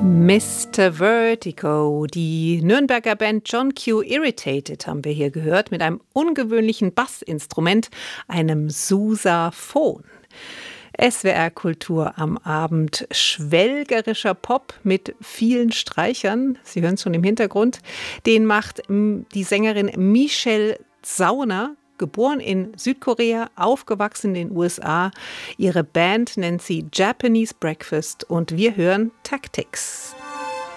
Mr. Vertigo, die Nürnberger Band John Q. Irritated haben wir hier gehört, mit einem ungewöhnlichen Bassinstrument, einem Sousaphon. SWR Kultur am Abend, schwelgerischer Pop mit vielen Streichern, Sie hören es schon im Hintergrund, den macht die Sängerin Michelle Zauner, geboren in Südkorea, aufgewachsen in den USA. Ihre Band nennt sie Japanese Breakfast und wir hören Tactics.